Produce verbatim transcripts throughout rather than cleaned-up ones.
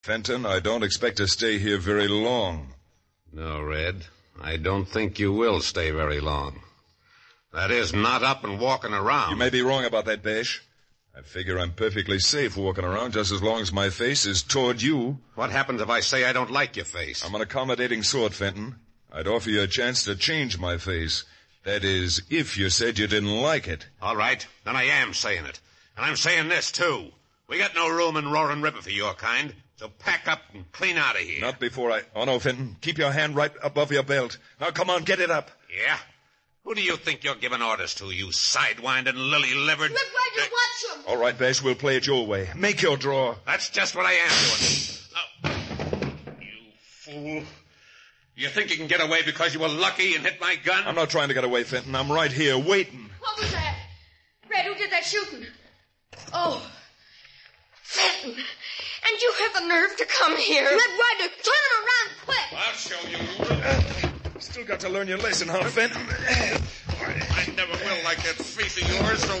Fenton, I don't expect to stay here very long. No, Red. I don't think you will stay very long. That is, not up and walking around. You may be wrong about that, Bash. I figure I'm perfectly safe walking around just as long as my face is toward you. What happens if I say I don't like your face? I'm an accommodating sort, Fenton. I'd offer you a chance to change my face. That is, if you said you didn't like it. All right, then I am saying it. And I'm saying this, too. We got no room in Roaring River for your kind, so pack up and clean out of here. Not before I... Oh, no, Fenton. Keep your hand right above your belt. Now, come on, get it up. Yeah? Who do you think you're giving orders to, you sidewinding, lily-livered... Red Ryder, watch him! All right, Bash, we'll play it your way. Make your draw. That's just what I am doing. Oh. You fool. You think you can get away because you were lucky and hit my gun? I'm not trying to get away, Fenton. I'm right here, waiting. What was that? Red, who did that shooting? Oh, Fenton. And you have the nerve to come here. Red Ryder, turn him around quick. I'll show you. Uh, still got to learn your lesson, huh, Fenton? I never will like that face of yours, so...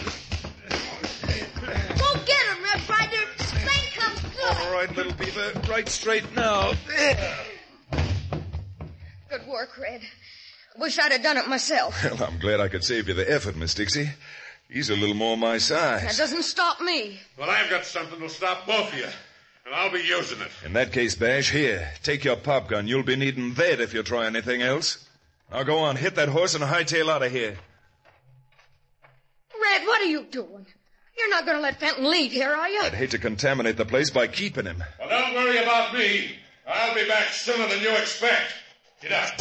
Go get him, Red Ryder. Spank comes good. All right, little beaver. Right straight now. Good work, Red. I wish I'd have done it myself. Well, I'm glad I could save you the effort, Miss Dixie. He's a little more my size. That doesn't stop me. Well, I've got something to stop both of you, and I'll be using it. In that case, Bash, here, take your pop gun. You'll be needing that if you try anything else. Now go on, hit that horse and hightail out of here. Red, what are you doing? You're not going to let Fenton leave here, are you? I'd hate to contaminate the place by keeping him. Well, don't worry about me. I'll be back sooner than you expect. Get up.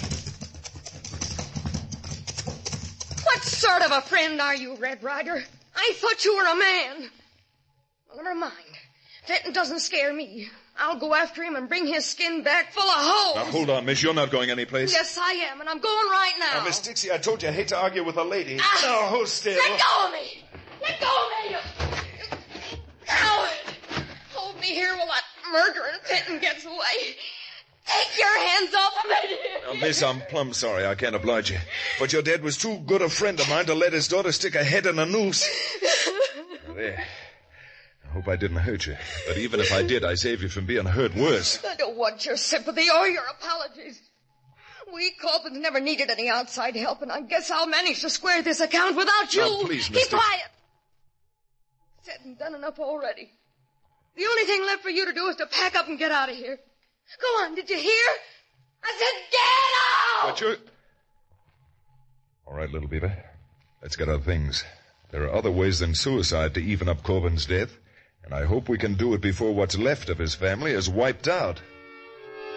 What sort of a friend are you, Red Ryder? I thought you were a man. Well, never mind. Fenton doesn't scare me. I'll go after him and bring his skin back full of holes. Now, hold on, miss. You're not going anyplace. Yes, I am, and I'm going right now. Now, Miss Dixie, I told you I hate to argue with a lady. Ah, no, hold still. Let go of me! Let go of me! You coward! Hold me here while that murdering Fenton gets away. Take your hands off of me! Now, miss, I'm plumb sorry. I can't oblige you. But your dad was too good a friend of mine to let his daughter stick her head in a noose. There. I hope I didn't hurt you. But even if I did, I saved you from being hurt worse. I don't want your sympathy or your apologies. We Corbins never needed any outside help, and I guess I'll manage to square this account without you. Now, please, Miss Keep quiet. Said and done enough already. The only thing left for you to do is to pack up and get out of here. Go on, did you hear? I said get out! But you're... All right, little beaver. Let's get our things. There are other ways than suicide to even up Corbin's death, and I hope we can do it before what's left of his family is wiped out.